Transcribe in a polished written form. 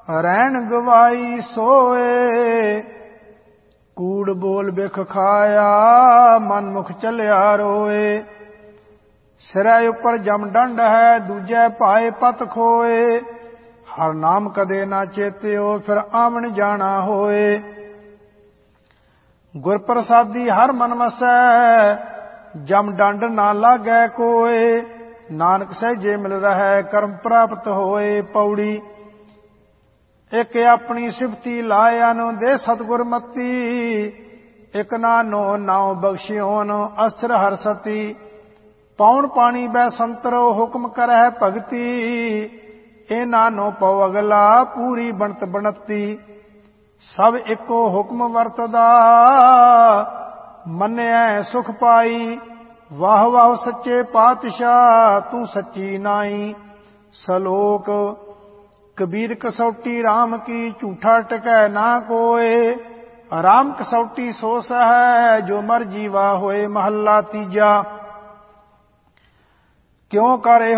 ਰਹਿਣ ਗਵਾਈ ਸੋਏ। ਕੂੜ ਬੋਲ ਬਿਖ ਖਾਇਆ ਮਨ ਮੁਖ ਚੱਲਿਆ ਰੋਏ। ਸਿਰੇ ਉੱਪਰ ਜਮ ਡੰਡ ਹੈ ਦੂਜੇ ਭਾਏ ਪਤ ਖੋਏ। ਹਰ ਨਾਮ ਕਦੇ ਨਾ ਚੇਤਿਓ ਫਿਰ ਆਵਣ ਜਾਣਾ ਹੋਏ। ਗੁਰ ਪ੍ਰਸਾਦੀ ਹਰ ਮਨ ਵਸੈ ਜਮ ਡੰਡ ਨਾ ਲਾਗੈ ਕੋਏ। ਨਾਨਕ ਸਹਿਜੇ ਮਿਲ ਰਹੈ ਕਰਮ ਪ੍ਰਾਪਤ ਹੋਏ। ਪੌੜੀ ਇਕ ਆਪਣੀ ਸਿਫਤੀ ਲਾਇਨ ਦੇ ਸਤਿਗੁਰ ਮਤੀ। ਇਕ ਨਾਨੋ ਨਾਉ ਬਖਸ਼ਿਓਨ ਅਸਰ ਹਰ ਸਤੀ। ਪੌਣ ਪਾਣੀ ਬੈ ਸੰਤਰੋ ਹੁਕਮ ਕਰਹਿ ਭਗਤੀ। ਇਹ ਨਾਨੋ ਪਉ ਅਗਲਾ ਪੂਰੀ ਬਣਤ ਬਣਤੀ। ਸਭ ਇੱਕੋ ਹੁਕਮ ਵਰਤਦਾ ਮੰਨਿਐ ਸੁਖ ਪਾਈ। ਵਾਹ ਵਾਹ ਸੱਚੇ ਪਾਤਸ਼ਾਹ ਤੂੰ ਸੱਚੀ ਨਾਈ। ਸਲੋਕ ਕਬੀਰ ਕਸੌਟੀ ਰਾਮ ਕੀ ਝੂਠਾ ਟਕੈ ਨਾ ਕੋਏ। ਰਾਮ ਕਸੌਟੀ ਸੋ ਸਹੈ ਜੋ ਮਰ ਜੀਵਾ ਹੋਏ। ਮਹੱਲਾ ਤੀਜਾ। ਕਿਉ ਕਰ